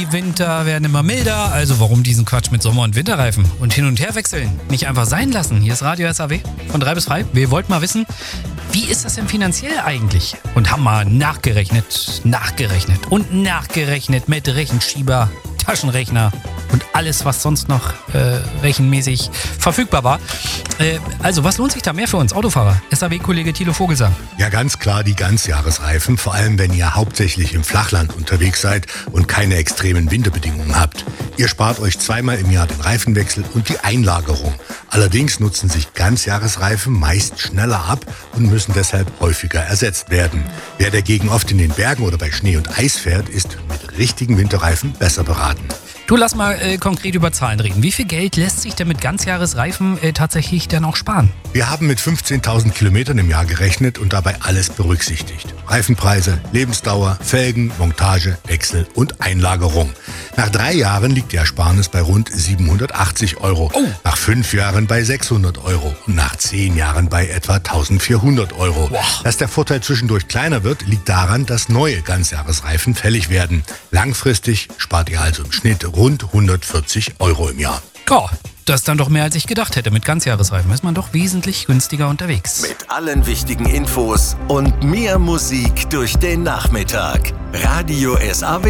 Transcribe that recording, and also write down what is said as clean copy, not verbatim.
Winter werden immer milder, also warum diesen Quatsch mit Sommer- und Winterreifen? Und hin und her wechseln, nicht einfach sein lassen. Hier ist Radio SAW von 3 bis 3. Wir wollten mal wissen, wie ist das denn finanziell eigentlich? Und haben mal nachgerechnet mit Rechenschieber, Taschenrechner und alles, was sonst noch rechenmäßig verfügbar war. Also, was lohnt sich da mehr für uns Autofahrer? SAW-Kollege Thilo Vogelsang. Ja, ganz klar die Ganzjahresreifen, vor allem wenn ihr hauptsächlich im Flachland unterwegs seid und keine extremen Winterbedingungen habt. Ihr spart euch zweimal im Jahr den Reifenwechsel und die Einlagerung. Allerdings nutzen sich Ganzjahresreifen meist schneller ab und müssen deshalb häufiger ersetzt werden. Wer dagegen oft in den Bergen oder bei Schnee und Eis fährt, ist mit richtigen Winterreifen besser beraten. Du, lass mal konkret über Zahlen reden. Wie viel Geld lässt sich denn mit Ganzjahresreifen tatsächlich dann auch sparen? Wir haben mit 15.000 Kilometern im Jahr gerechnet und dabei alles berücksichtigt. Reifenpreise, Lebensdauer, Felgen, Montage, Wechsel und Einlagerung. Nach 3 Jahren liegt die Ersparnis bei rund 780 €. Oh. Nach 5 Jahren bei 600 € und nach 10 Jahren bei etwa 1.400 €. Wow. Dass der Vorteil zwischendurch kleiner wird, liegt daran, dass neue Ganzjahresreifen fällig werden. Langfristig spart ihr also im Schnitt rund 140 € im Jahr. Ja, das ist dann doch mehr, als ich gedacht hätte. Mit Ganzjahresreifen ist man doch wesentlich günstiger unterwegs. Mit allen wichtigen Infos und mehr Musik durch den Nachmittag. Radio SAW.